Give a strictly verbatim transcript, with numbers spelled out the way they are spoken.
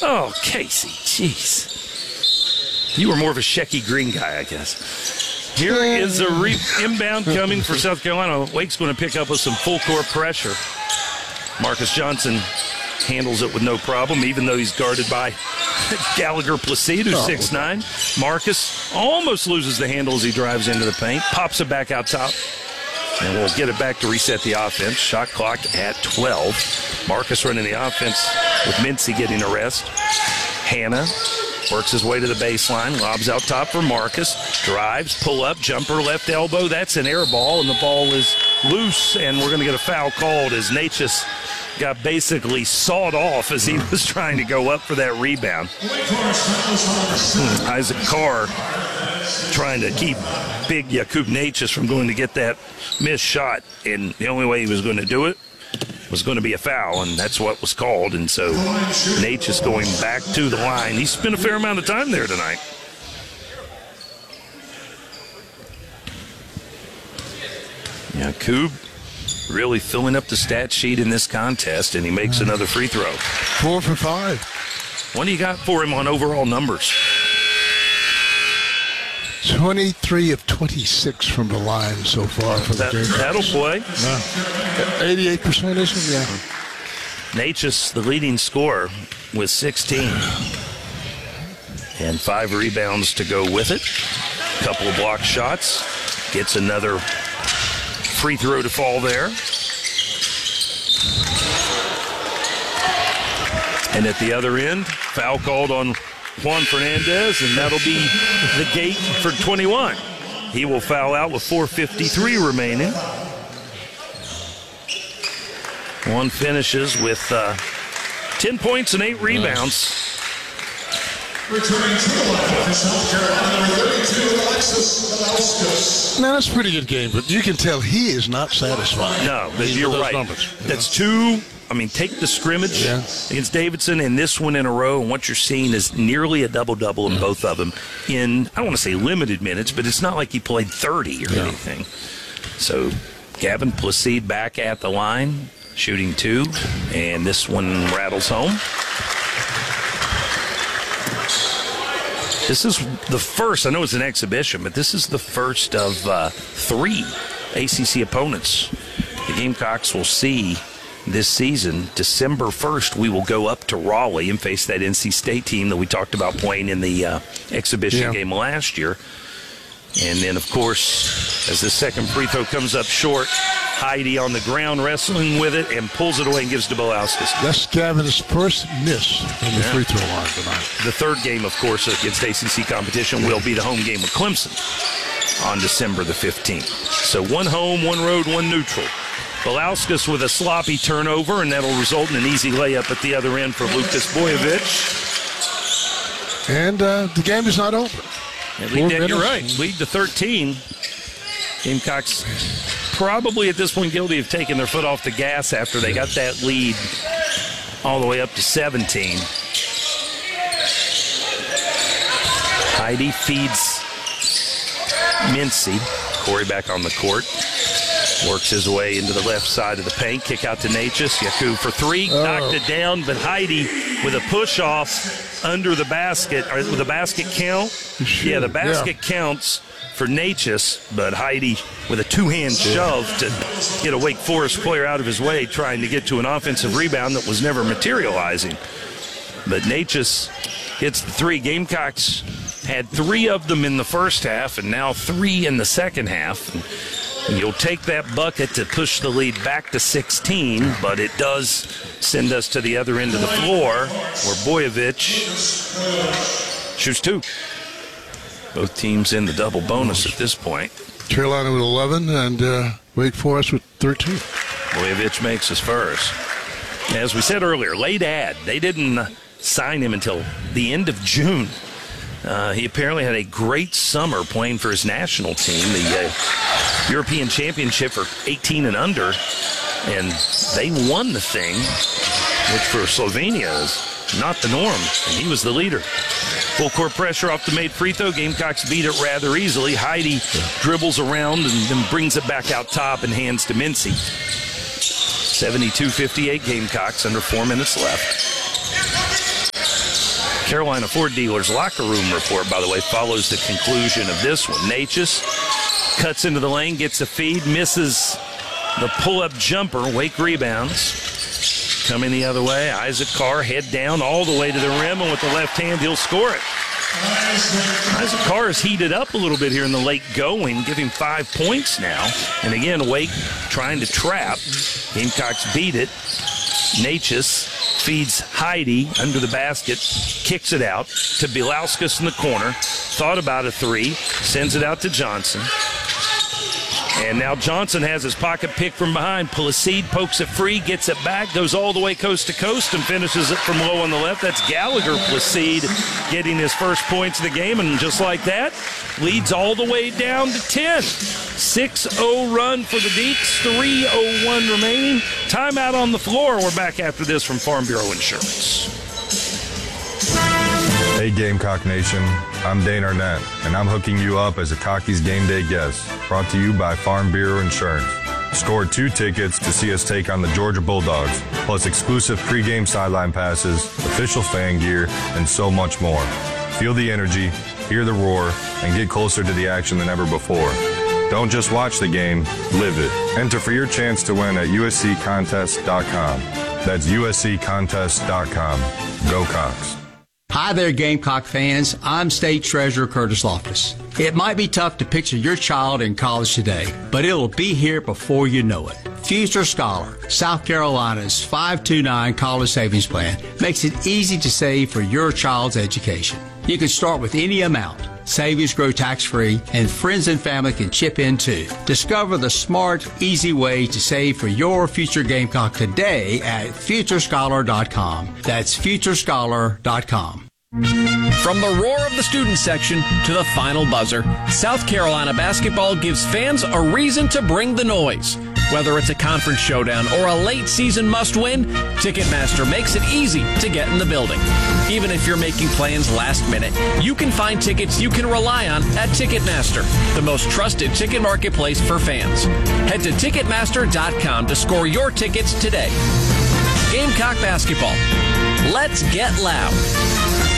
Oh, Casey, jeez. You were more of a Shecky Green guy, I guess. Here is a re- inbound coming for South Carolina. Wake's going to pick up with some full court pressure. Marcus Johnson handles it with no problem, even though he's guarded by Gallagher Placide, who's six nine. Marcus almost loses the handle as he drives into the paint, pops it back out top, and we'll get it back to reset the offense. Shot clock at twelve. Marcus running the offense with Mincy getting a rest. Hannah works his way to the baseline, lobs out top for Marcus, drives, pull up, jumper, left elbow. That's an air ball, and the ball is loose, and we're going to get a foul called as Natchez got basically sawed off as he was trying to go up for that rebound. Isaac Carr trying to keep big Jakub Natchez from going to get that missed shot, and the only way he was going to do it was going to be a foul, and that's what was called. And so Natchez going back to the line. He spent a fair amount of time there tonight. Jakub really filling up the stat sheet in this contest, and he makes another free throw. Four for five. What do you got for him on overall numbers? twenty-three of twenty-six from the line so far for the that, game. That'll play. Yeah. eighty-eight percent, isn't it? Yeah. Natchez, the leading scorer, with sixteen. And five rebounds to go with it. A couple of block shots. Gets another free throw to fall there. And at the other end, foul called on Juan Fernandez, and that'll be the gate for twenty-one. He will foul out with four fifty-three remaining. Juan finishes with uh, ten points and eight rebounds. Returning to the line for South Carolina, number thirty-two, Alexis Valauskas. Now, that's a pretty good game, but you can tell he is not satisfied. No, but These you're are those right. numbers. That's two. I mean, take the scrimmage Yeah. against Davidson and this one in a row, and what you're seeing is nearly a double-double in both of them in, I don't want to say limited minutes, but it's not like he played thirty or Yeah. anything. So Gavin Placide back at the line, shooting two, and this one rattles home. This is the first, I know it's an exhibition, but this is the first of uh, three A C C opponents the Gamecocks will see this season. December first, we will go up to Raleigh and face that N C State team that we talked about playing in the uh, exhibition Yeah. game last year. And then, of course, as the second free throw comes up short, Heidi on the ground wrestling with it and pulls it away and gives to Belauskas. That's Gavin's first miss from the Yeah. free throw line tonight. The third game, of course, against A C C competition will be the home game with Clemson on December the fifteenth. So one home, one road, one neutral. Belauskas with a sloppy turnover, and that'll result in an easy layup at the other end for Lukas Bojovic. And uh, the game is not over. And Four lead that, you're minutes. right. Lead to thirteen. Gamecocks probably at this point guilty of taking their foot off the gas after they got that lead all the way up to seventeen. Heidi feeds Mincy. Corey back on the court. Works his way into the left side of the paint. Kick out to Natchez. Jakub for three. Oh. Knocked it down, but Heidi with a push-off under the basket. Or with a basket count? Sure, Yeah, the basket yeah. counts for Natchez, but Heidi with a two-hand shove to get a Wake Forest player out of his way, trying to get to an offensive rebound that was never materializing. But Natchez hits the three. Gamecocks had three of them in the first half, and now three in the second half. And, and you'll take that bucket to push the lead back to sixteen, but it does send us to the other end of the floor, where Bojovic shoots two. Both teams in the double bonus at this point. Carolina with eleven and uh, Wake Forest with thirteen. Bojovic makes his first. As we said earlier, late ad. They didn't uh, sign him until the end of June. Uh, he apparently had a great summer playing for his national team, the uh, European Championship for eighteen and under, and they won the thing, which for Slovenia is not the norm, and he was the leader. Full court pressure off the made free throw. Gamecocks beat it rather easily. Heidi dribbles around and then brings it back out top and hands to Mincy. seventy-two fifty-eight Gamecocks, under four minutes left. Carolina Ford dealers locker room report, by the way, follows the conclusion of this one. Natchez cuts into the lane, gets a feed, misses the pull-up jumper. Wake rebounds. Coming the other way, Isaac Carr head down all the way to the rim, and with the left hand, he'll score it. Isaac Carr is heated up a little bit here in the late going, giving five points now. And again, Wake trying to trap. Gamecocks beat it. Natchez feeds Heidi under the basket, kicks it out to Bielauskas in the corner. Thought about a three, sends it out to Johnson. And now Johnson has his pocket pick from behind. Placide pokes it free, gets it back, goes all the way coast to coast, and finishes it from low on the left. That's Gallagher Placide getting his first points of the game, and just like that, leads all the way down to ten. six oh run for the Deacs, three oh one remaining. Timeout on the floor. We're back after this from Farm Bureau Insurance. Hey Gamecock Nation, I'm Dane Arnett, and I'm hooking you up as a Cockies Game Day guest, brought to you by Farm Bureau Insurance. Score two tickets to see us take on the Georgia Bulldogs, plus exclusive pregame sideline passes, official fan gear, and so much more. Feel the energy, hear the roar, and get closer to the action than ever before. Don't just watch the game, live it. Enter for your chance to win at U S C contest dot com. That's U S C contest dot com. Go Cox. Hi there, Gamecock fans. I'm State Treasurer Curtis Loftus. It might be tough to picture your child in college today, but it'll be here before you know it. Future Scholar, South Carolina's five two nine college savings plan, makes it easy to save for your child's education. You can start with any amount. Savings grow tax-free, and friends and family can chip in too. Discover the smart, easy way to save for your future Gamecock today at future scholar dot com. That's future scholar dot com. From the roar of the student section to the final buzzer, South Carolina basketball gives fans a reason to bring the noise. Whether it's a conference showdown or a late season must-win, Ticketmaster makes it easy to get in the building. Even if you're making plans last minute, you can find tickets you can rely on at Ticketmaster, the most trusted ticket marketplace for fans. Head to Ticketmaster dot com to score your tickets today. Gamecock basketball. Let's get loud.